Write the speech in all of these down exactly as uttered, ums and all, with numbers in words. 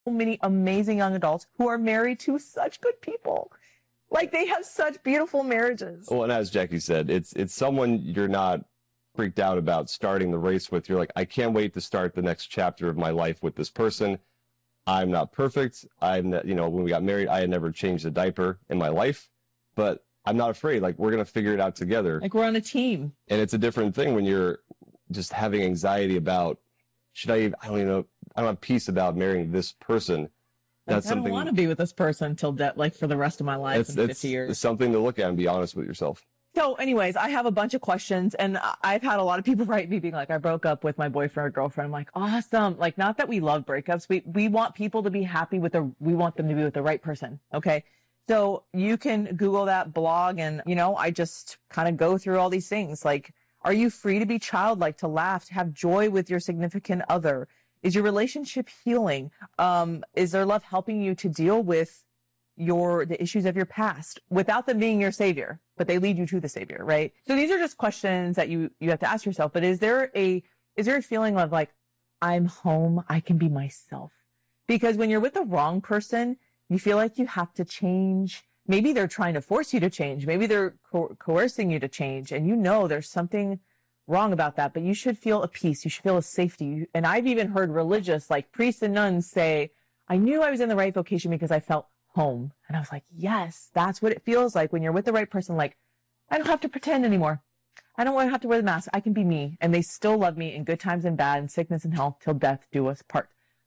many amazing young adults who are married to such good people. Like, they have such beautiful marriages. Well, and as Jackie said, it's it's someone you're not freaked out about starting the race with. You're like, I can't wait to start the next chapter of my life with this person. I'm not perfect. I'm, you know, when we got married, I had never changed a diaper in my life, but I'm not afraid. Like, we're going to figure it out together. Like, we're on a team. And it's a different thing when you're just having anxiety about, should I even, I don't even know, I don't have peace about marrying this person. That's like, I don't want to be with this person until de- like for the rest of my life in fifty years. It's something to look at and be honest with yourself. So anyways, I have a bunch of questions, and I've had a lot of people write me being like, I broke up with my boyfriend or girlfriend. I'm like, awesome. Like, not that we love breakups. We, we want people to be happy with the, we want them to be with the right person. Okay. So you can Google that blog, and, you know, I just kind of go through all these things. Like, are you free to be childlike, to laugh, to have joy with your significant other? Is your relationship healing? Um, is their love helping you to deal with your, the issues of your past without them being your savior, but they lead you to the savior, right? So these are just questions that you, you have to ask yourself. But is there a, is there a feeling of like, I'm home, I can be myself? Because when you're with the wrong person, you feel like you have to change. Maybe they're trying to force you to change. Maybe they're co- coercing you to change. And you know there's something wrong about that, but you should feel a peace. You should feel a safety. And I've even heard religious, like priests and nuns, say, I knew I was in the right vocation because I felt home. And I was like, yes, that's what it feels like when you're with the right person. Like, I don't have to pretend anymore. I don't want to have to wear the mask. I can be me. And they still love me in good times and bad, in sickness and health, till death do us part.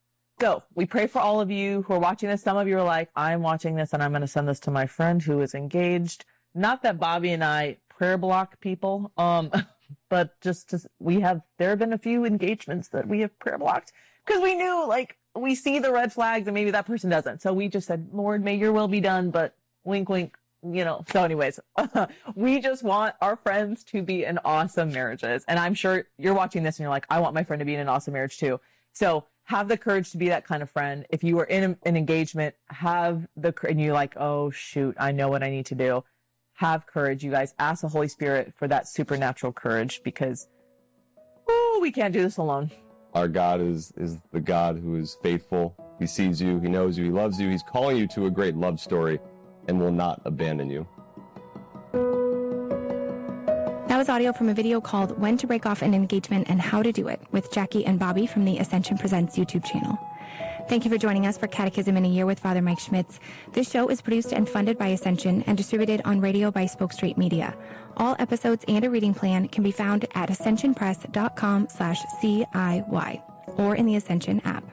So we pray for all of you who are watching this. Some of you are like, I'm watching this and I'm going to send this to my friend who is engaged. Not that Bobby and I prayer block people, um, but just to, we have, there have been a few engagements that we have prayer blocked because we knew, like, we see the red flags and maybe that person doesn't. So we just said, Lord, may your will be done, but wink, wink, you know. So anyways, we just want our friends to be in awesome marriages. And I'm sure you're watching this and you're like, I want my friend to be in an awesome marriage too. So have the courage to be that kind of friend. If you are in an engagement, have the, and you're like, oh shoot, I know what I need to do. Have courage, you guys. Ask the Holy Spirit for that supernatural courage, because, oh, we can't do this alone. Our God is, is the God who is faithful. He sees you. He knows you. He loves you. He's calling you to a great love story and will not abandon you. That was audio from a video called When to Break Off an Engagement and How to Do It with Jackie and Bobby from the Ascension Presents YouTube channel. Thank you for joining us for Catechism in a Year with Father Mike Schmitz. This show is produced and funded by Ascension and distributed on radio by Spoke Street Media. All episodes and a reading plan can be found at ascensionpress.com slash CIY or in the Ascension app.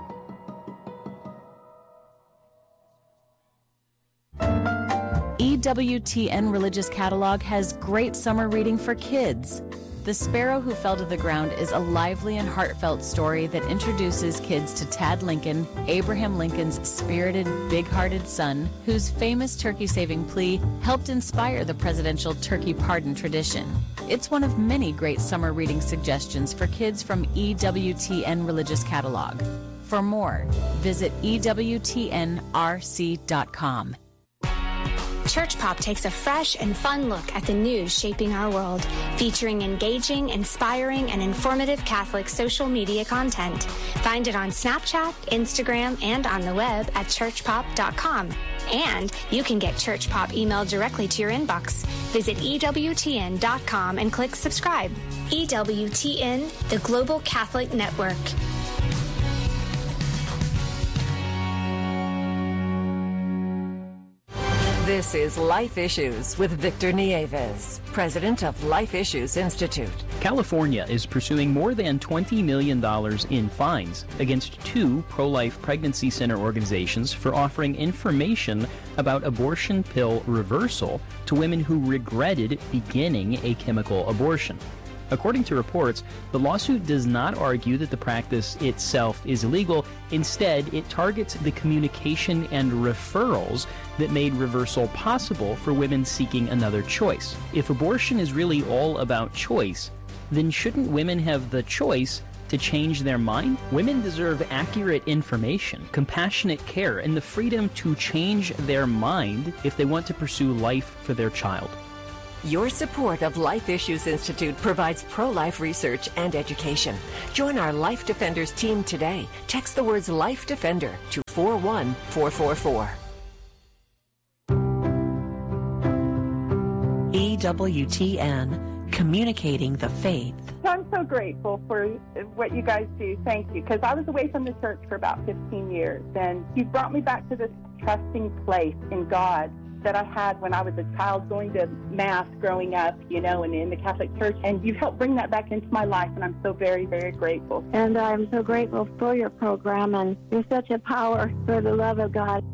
E W T N Religious Catalog has great summer reading for kids. The Sparrow Who Fell to the Ground is a lively and heartfelt story that introduces kids to Tad Lincoln, Abraham Lincoln's spirited, big-hearted son, whose famous turkey-saving plea helped inspire the presidential turkey pardon tradition. It's one of many great summer reading suggestions for kids from E W T N Religious Catalog. For more, visit E W T N R C dot com. Church Pop takes a fresh and fun look at the news shaping our world, featuring engaging, inspiring, and informative Catholic social media content. Find it on Snapchat, Instagram, and on the web at church pop dot com. And you can get Church Pop emailed directly to your inbox. Visit E W T N dot com and click subscribe. E W T N, the Global Catholic Network. This is Life Issues with Victor Nieves, president of Life Issues Institute. California is pursuing more than twenty million dollars in fines against two pro-life pregnancy center organizations for offering information about abortion pill reversal to women who regretted beginning a chemical abortion. According to reports, the lawsuit does not argue that the practice itself is illegal. Instead, it targets the communication and referrals that made reversal possible for women seeking another choice. If abortion is really all about choice, then shouldn't women have the choice to change their mind? Women deserve accurate information, compassionate care, and the freedom to change their mind if they want to pursue life for their child. Your support of Life Issues Institute provides pro-life research and education. Join our Life Defenders team today. Text the words Life Defender to four one four four four. E W T N, communicating the faith. I'm so grateful for what you guys do. Thank you. Because I was away from the church for about fifteen years, and you brought me back to this trusting place in God that I had when I was a child going to Mass growing up, you know, and in the Catholic Church. And you've helped bring that back into my life, and I'm so very, very grateful. And I'm so grateful for your program, and you're such a power for the love of God.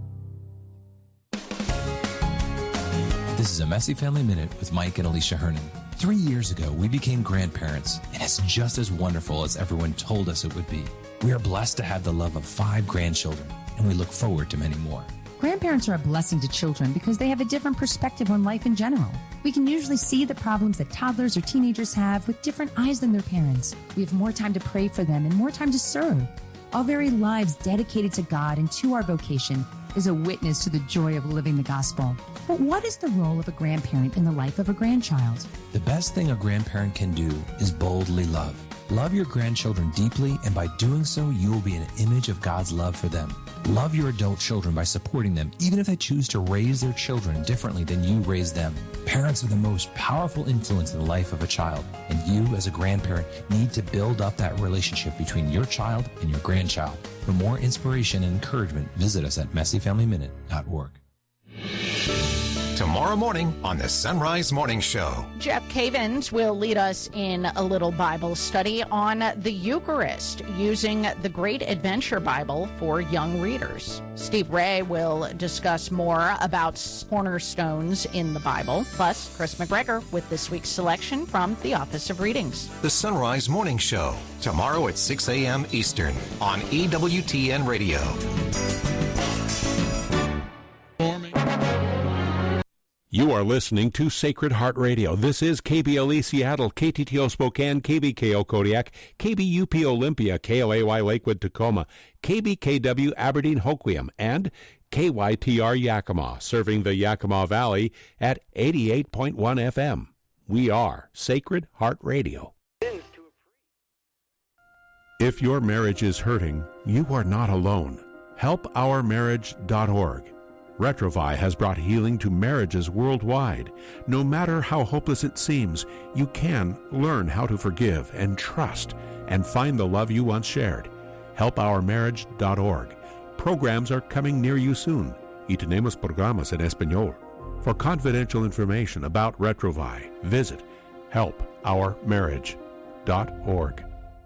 This is a Messy Family Minute with Mike and Alicia Hernan. Three years ago, we became grandparents, and it's just as wonderful as everyone told us it would be. We are blessed to have the love of five grandchildren, and we look forward to many more. Grandparents are a blessing to children because they have a different perspective on life in general. We can usually see the problems that toddlers or teenagers have with different eyes than their parents. We have more time to pray for them and more time to serve. Our very lives dedicated to God and to our vocation is a witness to the joy of living the gospel. But what is the role of a grandparent in the life of a grandchild? The best thing a grandparent can do is boldly love. Love your grandchildren deeply, and by doing so, you will be an image of God's love for them. Love your adult children by supporting them, even if they choose to raise their children differently than you raised them. Parents are the most powerful influence in the life of a child, and you, as a grandparent, need to build up that relationship between your child and your grandchild. For more inspiration and encouragement, visit us at messy family minute dot org. Tomorrow morning on the Sunrise Morning Show. Jeff Cavins will lead us in a little Bible study on the Eucharist using the Great Adventure Bible for young readers. Steve Ray will discuss more about cornerstones in the Bible. Plus, Chris McGregor with this week's selection from the Office of Readings. The Sunrise Morning Show, tomorrow at six a.m. Eastern on E W T N Radio. You are listening to Sacred Heart Radio. This is K B L E Seattle, K T T O Spokane, K B K O Kodiak, K B U P Olympia, K L A Y Lakewood Tacoma, K B K W Aberdeen Hoquiam, and K Y T R Yakima, serving the Yakima Valley at eighty-eight point one F M. We are Sacred Heart Radio. If your marriage is hurting, you are not alone. help our marriage dot org. Retrovai has brought healing to marriages worldwide. No matter how hopeless it seems, you can learn how to forgive and trust and find the love you once shared. help our marriage dot org. Programs are coming near you soon. Y tenemos programas en español. For confidential information about Retrovai, visit help our marriage dot org.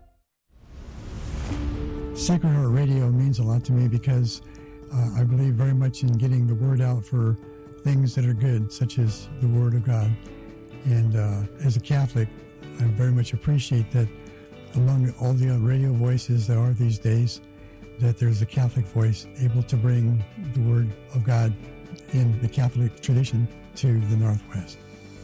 Sacred Heart Radio means a lot to me because Uh, I believe very much in getting the word out for things that are good, such as the Word of God. And uh, as a Catholic, I very much appreciate that among all the radio voices there are these days, that there's a Catholic voice able to bring the Word of God in the Catholic tradition to the Northwest.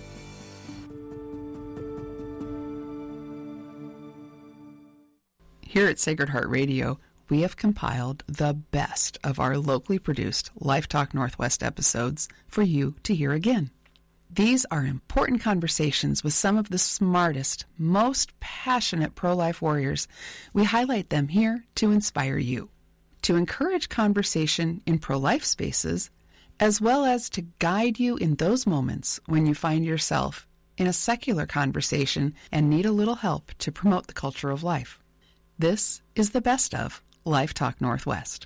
Here at Sacred Heart Radio, we have compiled the best of our locally produced Life Talk Northwest episodes for you to hear again. These are important conversations with some of the smartest, most passionate pro-life warriors. We highlight them here to inspire you, to encourage conversation in pro-life spaces, as well as to guide you in those moments when you find yourself in a secular conversation and need a little help to promote the culture of life. This is the best of Life Talk Northwest.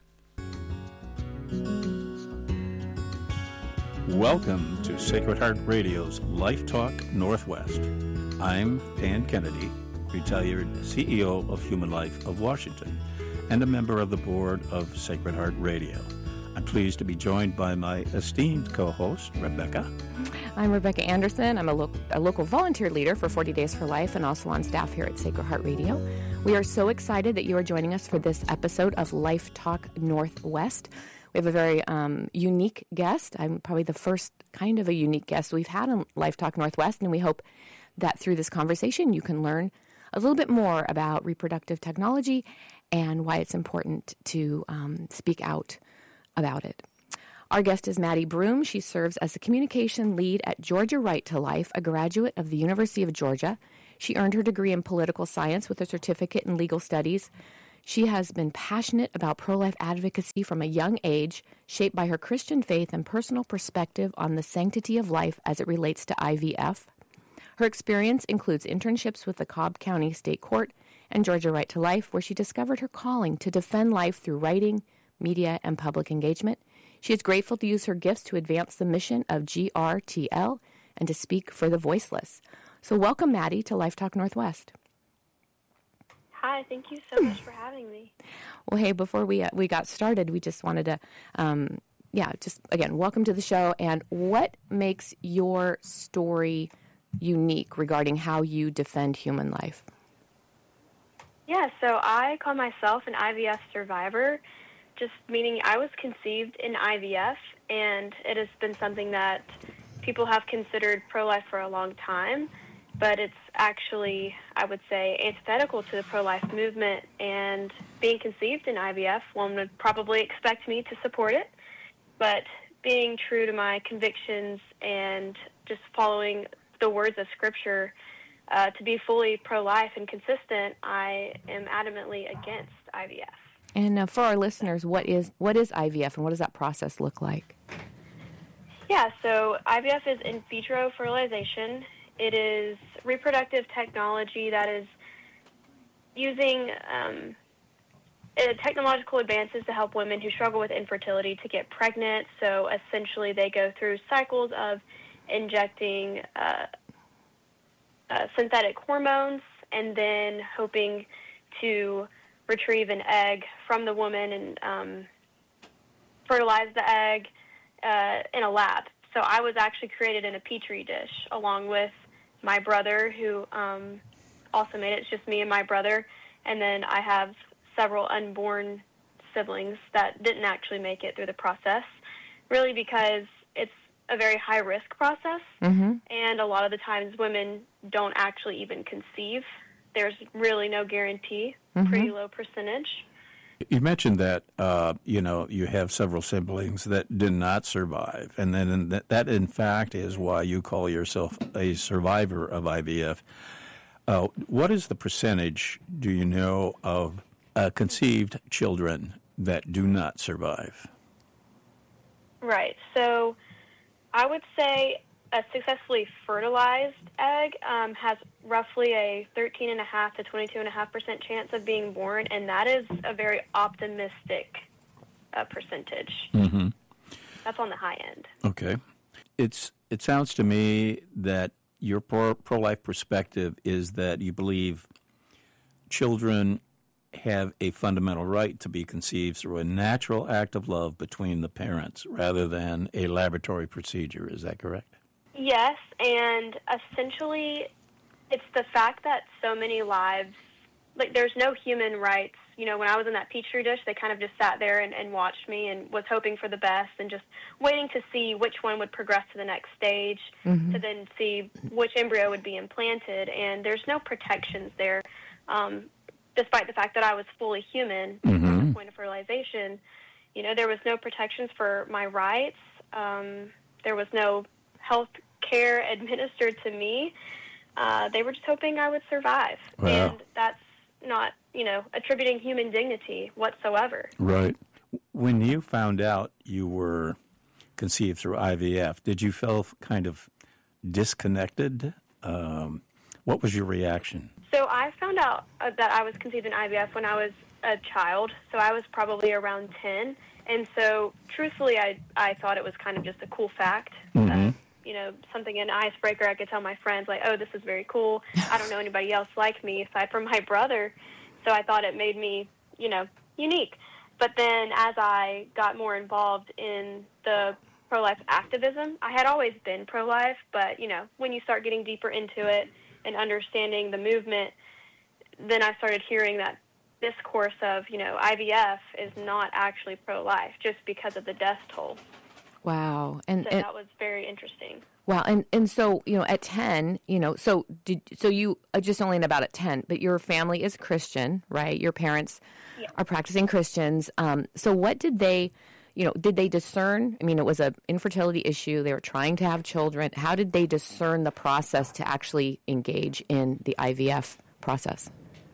Welcome to Sacred Heart Radio's Life Talk Northwest. I'm Dan Kennedy, retired C E O of Human Life of Washington and a member of the board of Sacred Heart Radio. I'm pleased to be joined by my esteemed co-host, Rebecca. I'm Rebecca Anderson. I'm a, lo- a local volunteer leader for forty Days for Life and also on staff here at Sacred Heart Radio. We are so excited that you are joining us for this episode of Life Talk Northwest. We have a very um, unique guest. I'm probably the first kind of a unique guest we've had on Life Talk Northwest, and we hope that through this conversation you can learn a little bit more about reproductive technology and why it's important to um, speak out about it. Our guest is Maddie Broom. She serves as the communication lead at Georgia Right to Life, a graduate of the University of Georgia. She earned her degree in political science with a certificate in legal studies. She has been passionate about pro-life advocacy from a young age, shaped by her Christian faith and personal perspective on the sanctity of life as it relates to I V F. Her experience includes internships with the Cobb County State Court and Georgia Right to Life, where she discovered her calling to defend life through writing, media, and public engagement. She is grateful to use her gifts to advance the mission of G R T L and to speak for the voiceless. So welcome, Maddie, to Life Talk Northwest. Hi, thank you so much for having me. Well, hey, before we uh, we got started, we just wanted to, um, yeah, just, again, welcome to the show. And what makes your story unique regarding how you defend human life? Yeah, so I call myself an I V F survivor, just meaning I was conceived in I V F, and it has been something that people have considered pro-life for a long time. But it's actually, I would say, antithetical to the pro-life movement, and being conceived in I V F, one would probably expect me to support it, but being true to my convictions and just following the words of Scripture uh, to be fully pro-life and consistent, I am adamantly against I V F. And uh, for our listeners, what is what is I V F, and what does that process look like? Yeah, so I V F is in vitro fertilization. It is reproductive technology that is using um, uh, technological advances to help women who struggle with infertility to get pregnant. So essentially they go through cycles of injecting uh, uh, synthetic hormones and then hoping to retrieve an egg from the woman and um, fertilize the egg uh, in a lab. So I was actually created in a Petri dish along with my brother, who um, also made it. It's just me and my brother. And then I have several unborn siblings that didn't actually make it through the process, really because it's a very high-risk process. Mm-hmm. And a lot of the times women don't actually even conceive. There's really no guarantee, Mm-hmm. pretty low percentage. You mentioned that, uh, you know, you have several siblings that did not survive, and then in that, that, in fact, is why you call yourself a survivor of I V F. Uh, what is the percentage, do you know, of uh, conceived children that do not survive? Right. So I would say a successfully fertilized egg um, has roughly a thirteen point five to twenty-two point five percent chance of being born, and that is a very optimistic uh, percentage. Mm-hmm. That's on the high end. Okay. It's It sounds to me that your pro- pro-life perspective is that you believe children have a fundamental right to be conceived through a natural act of love between the parents rather than a laboratory procedure. Is that correct? Yes, and essentially it's the fact that so many lives, like there's no human rights. You know, when I was in that Petri dish, they kind of just sat there and, and watched me and was hoping for the best and just waiting to see which one would progress to the next stage, Mm-hmm. to then see which embryo would be implanted. And there's no protections there, um, despite the fact that I was fully human Mm-hmm. at the point of fertilization. You know, there was no protections for my rights. Um, there was no health care administered to me. Uh, they were just hoping I would survive. Wow. And that's not, you know, attributing human dignity whatsoever. Right. When you found out you were conceived through I V F, did you feel kind of disconnected? Um, what was your reaction? So I found out uh, that I was conceived in I V F when I was a child. So I was probably around ten. And so, truthfully, I I thought it was kind of just a cool fact. Mm-hmm. Uh, you know, something, an icebreaker. I could tell my friends, like, oh, this is very cool. I don't know anybody else like me aside from my brother. So I thought it made me, you know, unique. But then as I got more involved in the pro-life activism, I had always been pro-life, but, you know, when you start getting deeper into it and understanding the movement, then I started hearing that discourse of, you know, I V F is not actually pro-life just because of the death toll. Wow. And, so and that was very interesting. Wow. And and so, you know, at ten, you know, so did so you uh, just only about at ten, but your family is Christian, right? Your parents Yeah. are practicing Christians. Um, so what did they, you know, did they discern? I mean, it was an infertility issue. They were trying to have children. How did they discern the process to actually engage in the I V F process?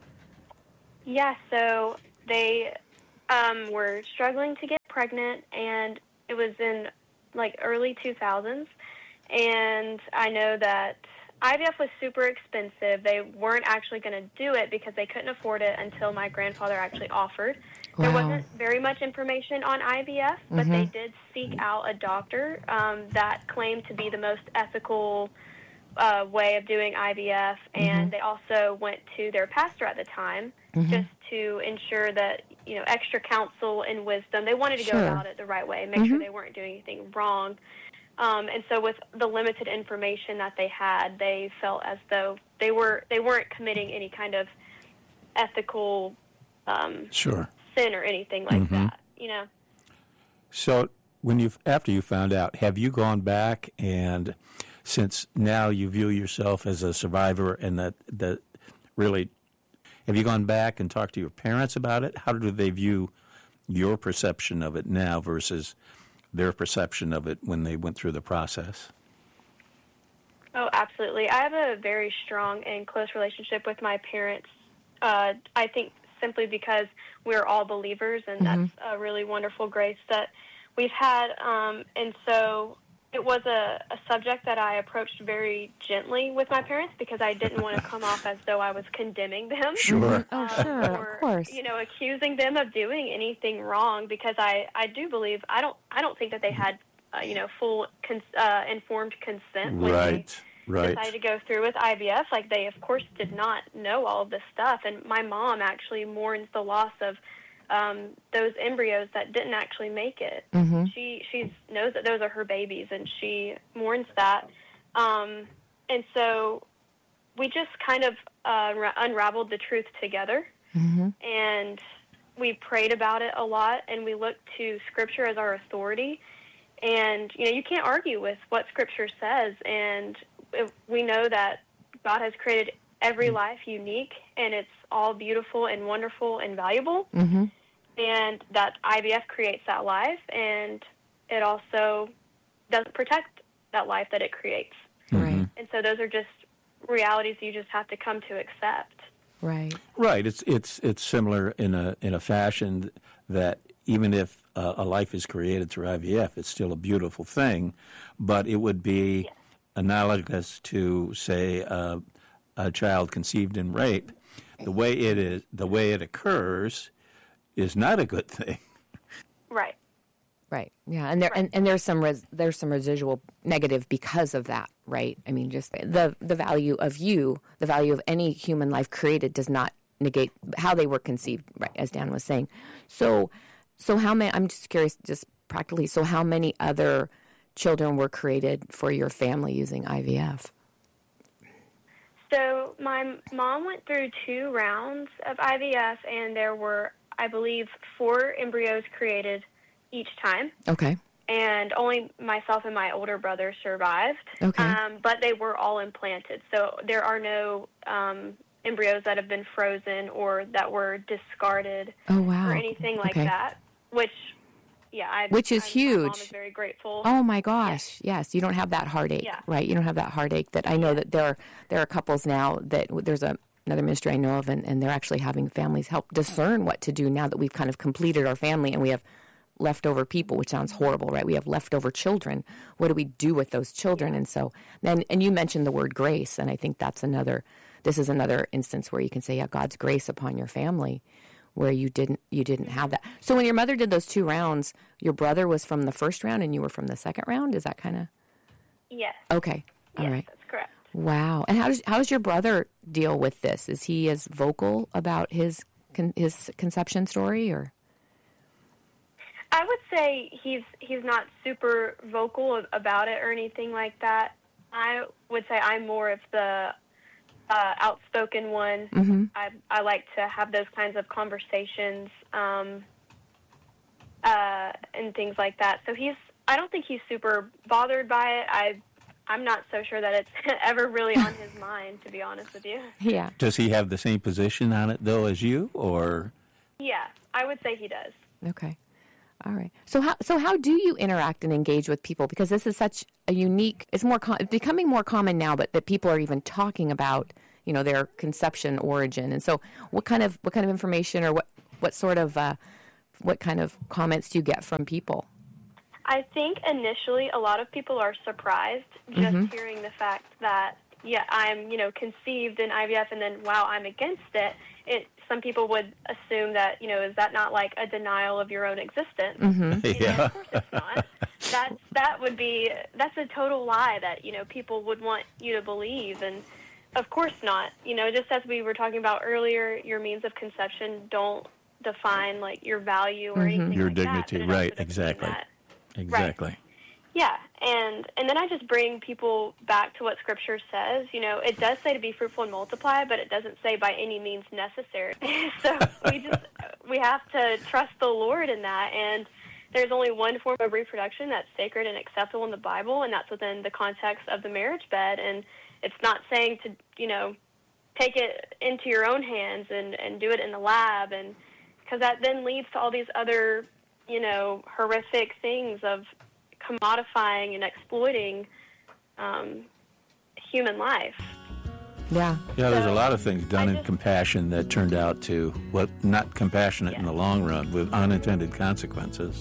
Yeah, so they um, were struggling to get pregnant, and it was in like early two thousands. And I know that I V F was super expensive. They weren't actually going to do it because they couldn't afford it until my grandfather actually offered. Wow. There wasn't very much information on I V F, but mm-hmm. they did seek out a doctor um, that claimed to be the most ethical uh, way of doing I V F, and mm-hmm. they also went to their pastor at the time mm-hmm. just to ensure that, you know, extra counsel and wisdom. They wanted to sure. go about it the right way, make mm-hmm. sure they weren't doing anything wrong. Um, and so with the limited information that they had, they felt as though they were they weren't committing any kind of ethical um, sure. sin or anything like mm-hmm. that, you know. So when you after you found out, have you gone back and since now you view yourself as a survivor and that that really have you gone back and talked to your parents about it? How do they view your perception of it now versus their perception of it when they went through the process? Oh, absolutely. I have a very strong and close relationship with my parents. Uh, I think simply because we're all believers, and mm-hmm. that's a really wonderful grace that we've had. Um, and so it was a, a subject that I approached very gently with my parents because I didn't want to come off as though I was condemning them. Sure. Oh, sure, or, of course. You know, accusing them of doing anything wrong because I, I do believe, I don't I don't think that they had, uh, you know, full cons- uh, informed consent when right, they right. decided to go through with I V F. Like, they, of course, did not know all of this stuff. And my mom actually mourns the loss of Um, those embryos that didn't actually make it. Mm-hmm. She she knows that those are her babies, and she mourns that. Um, and so we just kind of uh, unraveled the truth together, mm-hmm. and we prayed about it a lot, and we looked to Scripture as our authority. And, you know, you can't argue with what Scripture says, and it, we know that God has created every life unique, and it's all beautiful and wonderful and valuable. Mm-hmm. And that I V F creates that life, and it also doesn't protect that life that it creates. Right. And so those are just realities you just have to come to accept. Right. Right. It's it's it's similar in a in a fashion that even if uh, a life is created through I V F, it's still a beautiful thing, but it would be yes. analogous to, say, uh, a child conceived in rape. The way it is, the way it occurs, is not a good thing. Right. Right. Yeah, and there right. and, and there's some res, there's some residual negative because of that, right? I mean, just the the value of you, the value of any human life created does not negate how they were conceived, right? As Dan was saying. So, so how many? I'm just curious, just practically. So, how many other children were created for your family using I V F? So my mom went through two rounds of I V F, and there were, I believe, four embryos created each time. Okay. And only myself and my older brother survived. Okay. Um, but they were all implanted. So there are no um, embryos that have been frozen or that were discarded oh, wow. or anything like okay. that, which... Yeah, I, which is I, huge. My mom is very grateful. Oh my gosh, yes. yes. You don't have that heartache, yeah. right? You don't have that heartache that I know yeah. that there are there are couples now that there's a another ministry I know of, and, and they're actually having families help discern what to do now that we've kind of completed our family and we have leftover people, which sounds horrible, right? We have leftover children. What do we do with those children? And so, then and you mentioned the word grace, and I think that's another. This is another instance where you can say, yeah, God's grace upon your family. Where you didn't you didn't have that. So when your mother did those two rounds, your brother was from the first round and you were from the second round? Is that kind of? Yes. Okay. All yes, right. That's correct. Wow. And how does how does your brother deal with this? Is he as vocal about his con, his conception story, or? I would say he's he's not super vocal about it or anything like that. I would say I'm more of the Uh, outspoken one. Mm-hmm. I, I like to have those kinds of conversations um, uh, and things like that. So he's, I don't think he's super bothered by it. I, I'm not so sure that it's ever really on his mind, to be honest with you. Yeah. Does he have the same position on it, though, as you, or? Yeah, I would say he does. Okay. All right. So how so how do you interact and engage with people? Because this is such a unique. It's more com- becoming more common now, but that people are even talking about, you know, their conception origin. And so, what kind of what kind of information or what what sort of uh, what kind of comments do you get from people? I think initially a lot of people are surprised just Mm-hmm. hearing the fact that, yeah, I'm, you know, conceived in I V F and then, wow, I'm against it. It some people would assume that, you know, is that not like a denial of your own existence? Mm-hmm. You know, of course it's not. That's, that would be, that's a total lie that, you know, people would want you to believe. And of course not. You know, just as we were talking about earlier, your means of conception don't define, like, your value or anything Your like dignity, that, but it right, also doesn't mean exactly. that. Exactly. Yeah, and and then I just bring people back to what Scripture says. You know, it does say to be fruitful and multiply, but it doesn't say by any means necessary. So we just we have to trust the Lord in that. And there's only one form of reproduction that's sacred and acceptable in the Bible, and that's within the context of the marriage bed. And it's not saying to, you know, take it into your own hands and, and do it in the lab, and because that then leads to all these other, you know, horrific things of commodifying and exploiting um, human life. Yeah. Yeah, there's So, a lot of things done I in just- compassion that turned out to, well, not compassionate in the long run, with unintended consequences.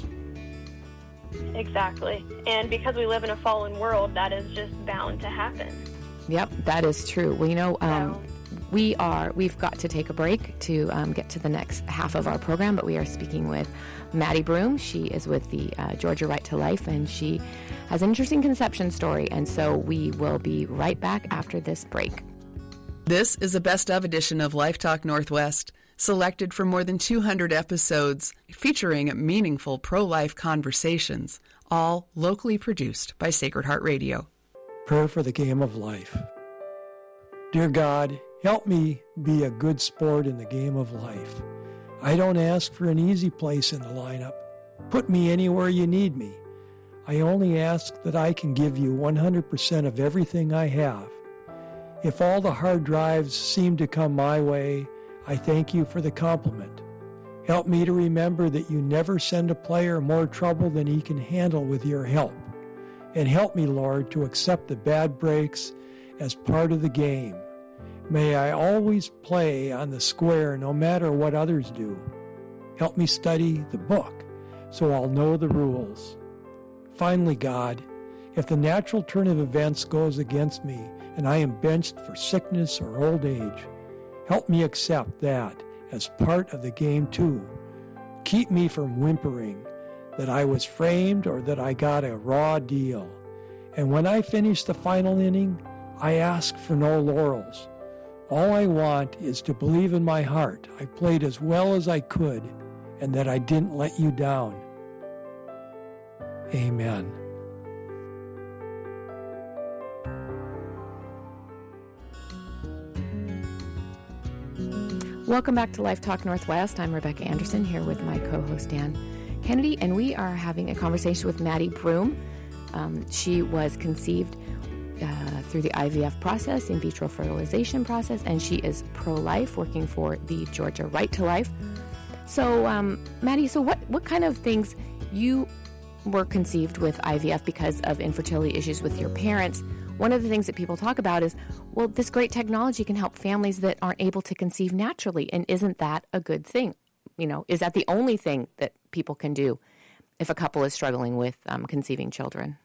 Exactly. And because we live in a fallen world, that is just bound to happen. Yep, that is true. Well, you know, um, we are, we've got to take a break to um, get to the next half of our program, but we are speaking with Maddie Broom. She is with the uh, Georgia Right to Life, and she has an interesting conception story, and so we will be right back after this break. This is a best-of edition of Life Talk Northwest, selected from more than two hundred episodes featuring meaningful pro-life conversations, all locally produced by Sacred Heart Radio. Prayer for the game of life. Dear God, help me be a good sport in the game of life. I don't ask for an easy place in the lineup. Put me anywhere you need me. I only ask that I can give you one hundred percent of everything I have. If all the hard drives seem to come my way, I thank you for the compliment. Help me to remember that you never send a player more trouble than he can handle with your help. And help me, Lord, to accept the bad breaks as part of the game. May I always play on the square no matter what others do. Help me study the book so I'll know the rules. Finally, God, if the natural turn of events goes against me and I am benched for sickness or old age, help me accept that as part of the game too. Keep me from whimpering that I was framed or that I got a raw deal. And when I finish the final inning, I ask for no laurels. All I want is to believe in my heart I played as well as I could and that I didn't let you down. Amen. Welcome back to Life Talk Northwest. I'm Rebecca Anderson here with my co-host Dan Kennedy, and we are having a conversation with Maddie Broom. Um, she was conceived uh, through the I V F process, in vitro fertilization process, and she is pro-life, working for the Georgia Right to Life. So, um, Maddie, so what, what kind of things you were conceived with I V F because of infertility issues with your parents? One of the things that people talk about is, well, this great technology can help families that aren't able to conceive naturally. And isn't that a good thing? You know, is that the only thing that people can do if a couple is struggling with um, conceiving children?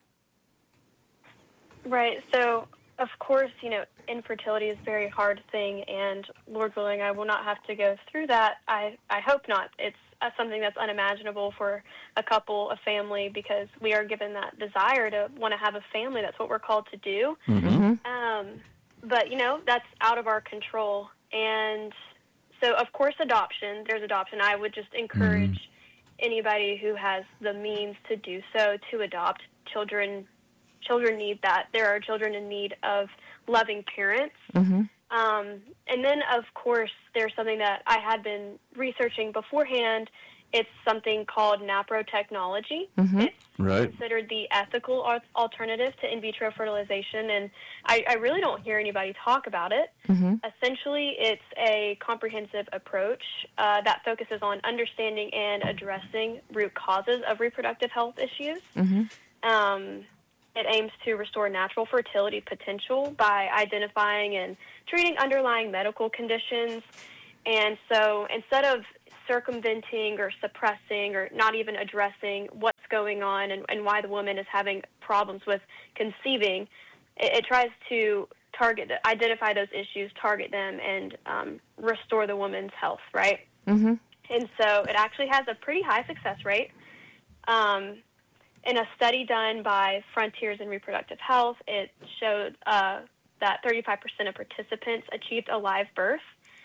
Right. So, of course, you know, infertility is a very hard thing, and Lord willing, I will not have to go through that. I, I hope not. It's uh, something that's unimaginable for a couple, a family, because we are given that desire to want to have a family. That's what we're called to do. Mm-hmm. Um, but, you know, that's out of our control. And so, of course, adoption, there's adoption. I would just encourage mm-hmm. anybody who has the means to do so to adopt. Children Children need that. There are children in need of loving parents. Mm-hmm. Um, and then, of course, there's something that I had been researching beforehand, it's something called NAPRO technology. Mm-hmm. It's right. considered the ethical alternative to in vitro fertilization, and I, I really don't hear anybody talk about it. Mm-hmm. Essentially, it's a comprehensive approach uh, that focuses on understanding and addressing root causes of reproductive health issues. Mm-hmm. Um, it aims to restore natural fertility potential by identifying and treating underlying medical conditions. And so instead of circumventing or suppressing or not even addressing what's going on and, and why the woman is having problems with conceiving, it, it tries to target, identify those issues, target them, and um, restore the woman's health, right? Mm-hmm. And so it actually has a pretty high success rate. Um, in a study done by Frontiers in Reproductive Health, it showed uh, that thirty-five percent of participants achieved a live birth.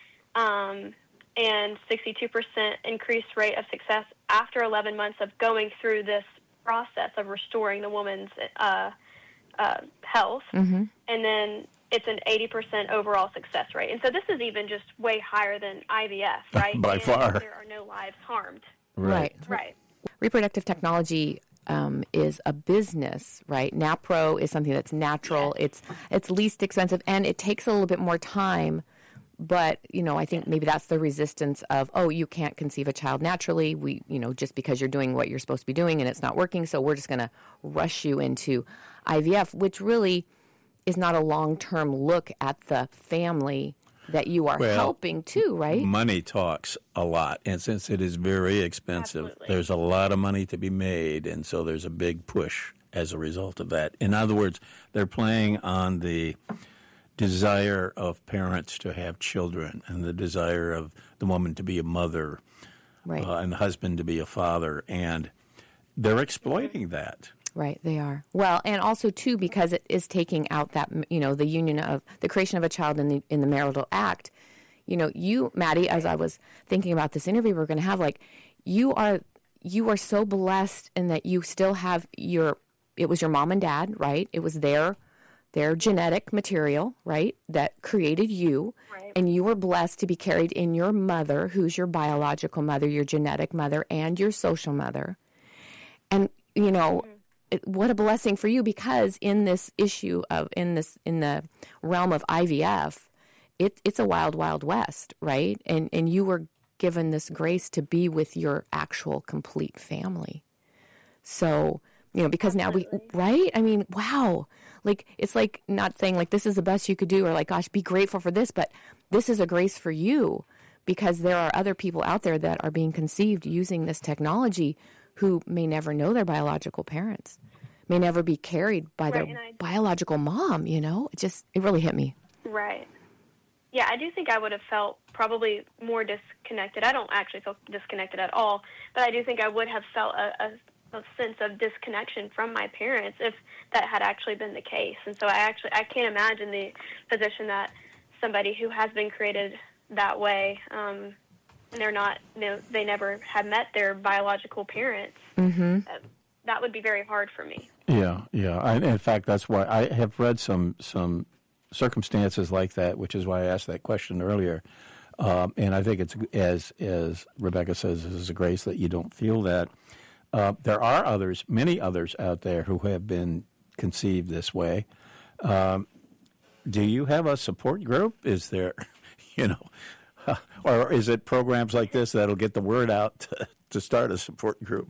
Um, and sixty-two percent increased rate of success after eleven months of going through this process of restoring the woman's uh, uh, health. Mm-hmm. And then it's an eighty percent overall success rate. And so this is even just way higher than I V F, right? By and far. There are no lives harmed. Right. Right. Reproductive technology um, is a business, right? NAPRO is something that's natural. It's it's least expensive, and it takes a little bit more time. But, you know, I think maybe that's the resistance of, oh, you can't conceive a child naturally. We, you know, just because you're doing what you're supposed to be doing and it's not working, so we're just going to rush you into I V F, which really is not a long-term look at the family that you are well, helping too, right? Money talks a lot, and since it is very expensive, Absolutely. There's a lot of money to be made, and so there's a big push as a result of that. In other words, they're playing on the desire of parents to have children and the desire of the woman to be a mother, right. uh, and the husband to be a father, and they're exploiting that. Right, they are. Well, and also, too, because it is taking out that, you know, the union of the creation of a child in the in the marital act. You know, you, Maddie, as I was thinking about this interview we're going to have, like, you are you are so blessed in that you still have your, it was your mom and dad, right? It was their their genetic material, right, that created you. Right. And you were blessed to be carried in your mother, who's your biological mother, your genetic mother, and your social mother. And, you know, mm-hmm. it, what a blessing for you, because in this issue of, in this, in the realm of I V F, it, it's a wild, wild west, right? And, and you were given this grace to be with your actual complete family. So, you know, because Absolutely. now we, right? I mean, wow. Like, it's like not saying like this is the best you could do or like, gosh, be grateful for this, but this is a grace for you because there are other people out there that are being conceived using this technology who may never know their biological parents, may never be carried by right, their I, biological mom, you know? It just, it really hit me. Right. Yeah, I do think I would have felt probably more disconnected. I don't actually feel disconnected at all, but I do think I would have felt a, a a sense of disconnection from my parents if that had actually been the case. And so I actually, I can't imagine the position that somebody who has been created that way, um, and they're not, you know, they never have met their biological parents. Mm-hmm. Uh, that would be very hard for me. Yeah, yeah. I, in fact, that's why I have read some some circumstances like that, which is why I asked that question earlier. Um, and I think it's, as as Rebecca says, this is a grace that you don't feel that. Uh, there are others, many others out there who have been conceived this way. Um, do you have a support group? Is there, you know, uh, or is it programs like this that'll get the word out to, to start a support group?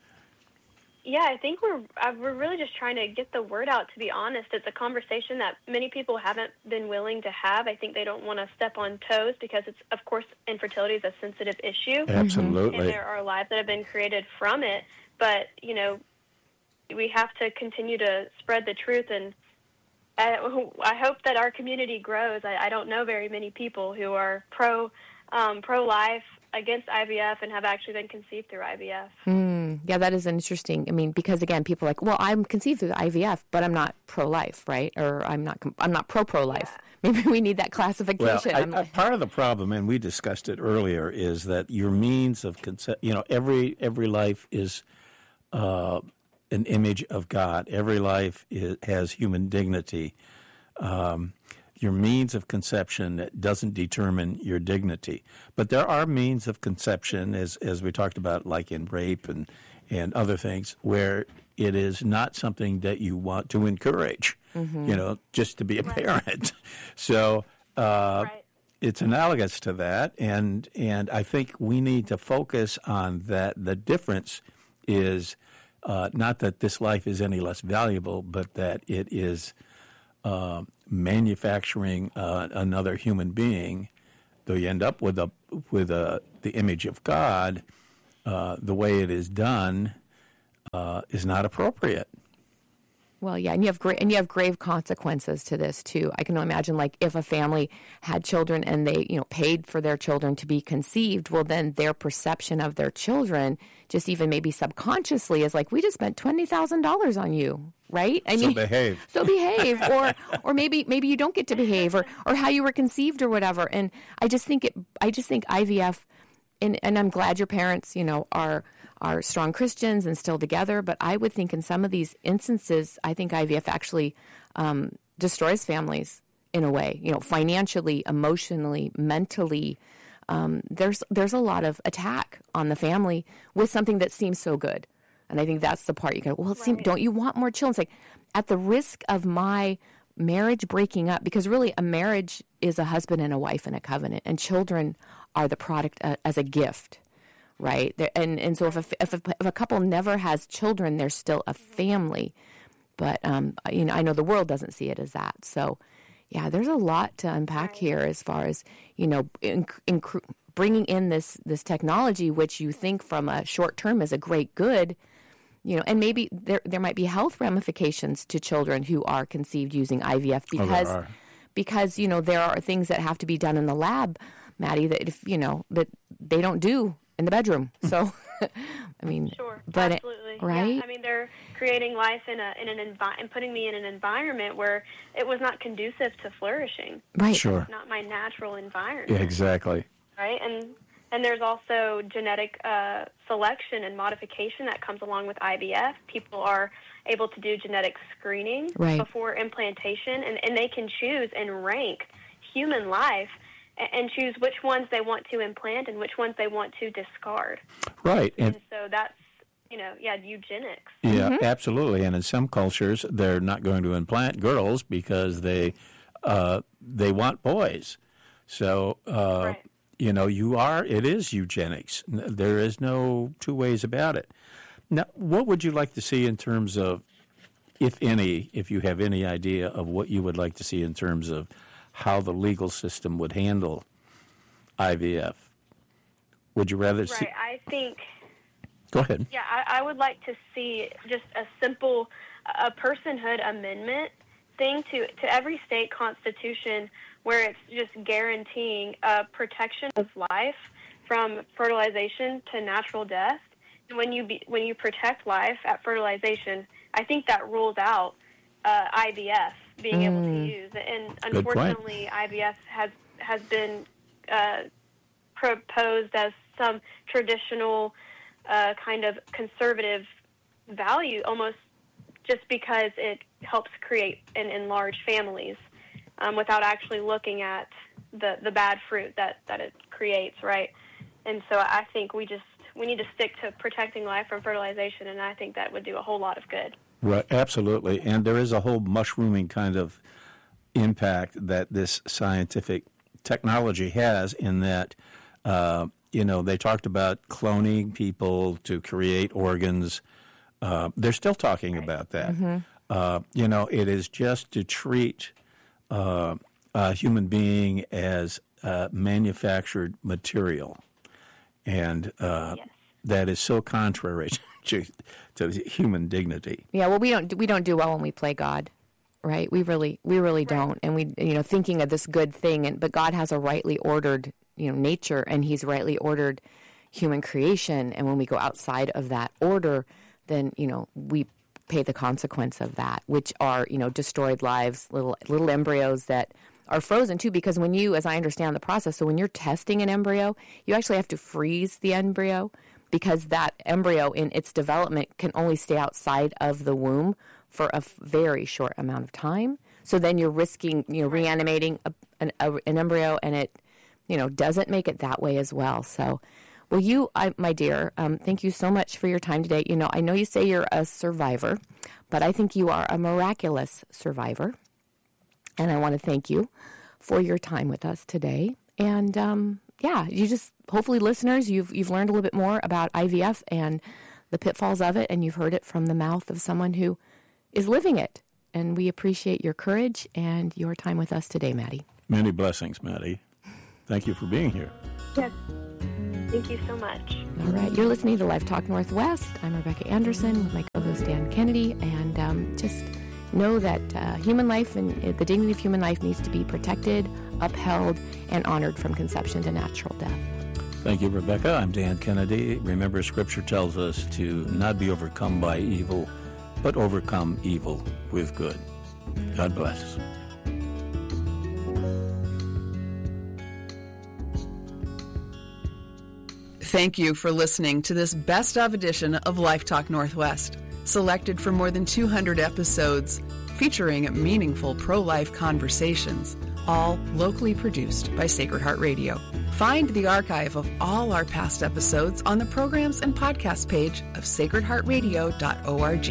Yeah, I think we're uh, we're really just trying to get the word out, to be honest. It's a conversation that many people haven't been willing to have. I think they don't want to step on toes because it's, of course, infertility is a sensitive issue. Absolutely. And there are lives that have been created from it. But, you know, we have to continue to spread the truth. And I, I hope that our community grows. I, I don't know very many people who are pro um, pro-life, against I V F, and have actually been conceived through I V F. Mm, yeah, that is interesting. I mean, because again, people are like, well, I'm conceived through I V F, but I'm not pro-life, right? Or I'm not, I'm not pro-pro-life. Yeah. Maybe we need that classification. Well, I, I, part of the problem, and we discussed it earlier, is that your means of consent, you know, every every life is uh, an image of God. Every life is, has human dignity. Um, your means of conception that doesn't determine your dignity. But there are means of conception, as as we talked about, like in rape and, and other things, where it is not something that you want to encourage, mm-hmm. you know, just to be a parent. So uh, right. it's analogous to that, and and I think we need to focus on that. The difference is uh, not that this life is any less valuable, but that it is Uh, manufacturing uh, another human being, though you end up with a with a the image of God, uh, the way it is done uh, is not appropriate. Well, yeah, and you have great and you have grave consequences to this too. I can imagine, like, if a family had children and they, you know, paid for their children to be conceived, well, then their perception of their children, just even maybe subconsciously, is like, we just spent twenty thousand dollars on you, right? I so mean, behave. So behave, or or maybe maybe you don't get to behave, or or how you were conceived, or whatever. And I just think it. I just think I V F, and and I'm glad your parents, you know, are. are strong Christians and still together, but I would think in some of these instances, I think I V F actually um, destroys families in a way, you know, financially, emotionally, mentally. Um, there's there's a lot of attack on the family with something that seems so good. And I think that's the part you go, well, it seems, don't you want more children? It's like, at the risk of my marriage breaking up, because really a marriage is a husband and a wife in a covenant, and children are the product uh, as a gift. Right, and and so if a, if a if a couple never has children, they're still a family. But um, you know, I know the world doesn't see it as that. So, yeah, there's a lot to unpack here as far as, you know, in, in, bringing in this this technology, which you think from a short term is a great good. You know, and maybe there there might be health ramifications to children who are conceived using I V F because oh, because you know there are things that have to be done in the lab, Maddie, that if you know that they don't do in the bedroom. So, I mean, sure, but absolutely, it, right? Yeah. I mean, they're creating life in a in an envi- and putting me in an environment where it was not conducive to flourishing. Right. Sure. It's not my natural environment. Yeah, exactly. Right, and and there's also genetic uh, selection and modification that comes along with I V F. People are able to do genetic screening right. before implantation, and, and they can choose and rank human life and choose which ones they want to implant and which ones they want to discard. Right. And, and so that's, you know, yeah, eugenics. Yeah, mm-hmm. absolutely. And in some cultures, they're not going to implant girls because they uh, they want boys. So, uh, right. you know, you are, it is eugenics. There is no two ways about it. Now, what would you like to see in terms of, if any, if you have any idea of what you would like to see in terms of how the legal system would handle I V F? Would you rather right, see? I think. Go ahead. Yeah, I, I would like to see just a simple, a personhood amendment thing to, to every state constitution where it's just guaranteeing a protection of life from fertilization to natural death. And when you be, when you protect life at fertilization, I think that rules out uh, I V F being mm. able to use. And unfortunately, I V F has has been uh, proposed as some traditional uh, kind of conservative value, almost just because it helps create and enlarge families um, without actually looking at the, the bad fruit that, that it creates, right? And so I think we just we need to stick to protecting life from fertilization, and I think that would do a whole lot of good. Right, absolutely. And there is a whole mushrooming kind of impact that this scientific technology has in that, uh, you know, they talked about cloning people to create organs. Uh, they're still talking right. about that. Mm-hmm. Uh, you know, it is just to treat uh, a human being as uh, manufactured material. And uh, yes. that is so contrary to, to human dignity. Yeah, well, we don't we don't do well when we play God, right? We really we really right. don't, and we you know thinking of this good thing, and but God has a rightly ordered you know nature, and He's rightly ordered human creation, and when we go outside of that order, then you know we pay the consequence of that, which are you know destroyed lives, little little embryos that are frozen too, because when you, as I understand the process, so when you're testing an embryo, you actually have to freeze the embryo because that embryo in its development can only stay outside of the womb for a very short amount of time. So then you're risking, you know, reanimating a, an, a, an embryo, and it, you know, doesn't make it that way as well. So, well, you, I, my dear, um, thank you so much for your time today. You know, I know you say you're a survivor, but I think you are a miraculous survivor. And I want to thank you for your time with us today. And, um, yeah, you just, hopefully listeners, you've you've learned a little bit more about I V F and the pitfalls of it, and you've heard it from the mouth of someone who is living it. And we appreciate your courage and your time with us today, Maddie. Many blessings, Maddie. Thank you for being here. Yes. Thank you so much. All right. You're listening to Life Talk Northwest. I'm Rebecca Anderson with my co-host Dan Kennedy. And um, just know that uh, human life and uh, the dignity of human life needs to be protected, upheld, and honored from conception to natural death. Thank you, Rebecca. I'm Dan Kennedy. Remember, Scripture tells us to not be overcome by evil, but overcome evil with good. God bless. Thank you for listening to this best of edition of Life Talk Northwest, selected from more than two hundred episodes, featuring meaningful pro-life conversations, all locally produced by Sacred Heart Radio. Find the archive of all our past episodes on the programs and podcast page of sacred heart radio dot org.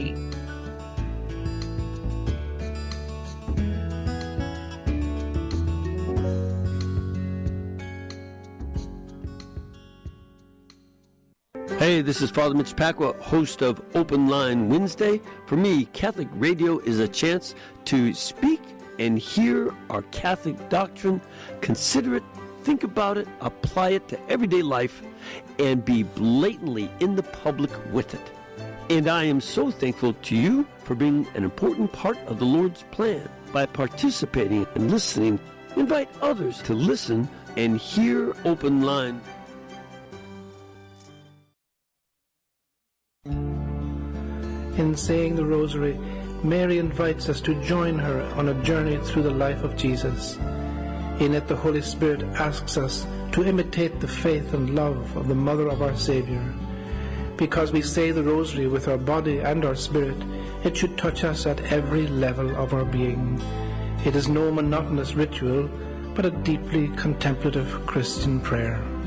Hey, this is Father Mitch Pacwa, host of Open Line Wednesday. For me, Catholic radio is a chance to speak and hear our Catholic doctrine, consider it, think about it, apply it to everyday life, and be blatantly in the public with it. And I am so thankful to you for being an important part of the Lord's plan. By participating and listening, invite others to listen and hear Open Line. In saying the Rosary, Mary invites us to join her on a journey through the life of Jesus. In it, the Holy Spirit asks us to imitate the faith and love of the Mother of our Savior. Because we say the Rosary with our body and our spirit, it should touch us at every level of our being. It is no monotonous ritual, but a deeply contemplative Christian prayer.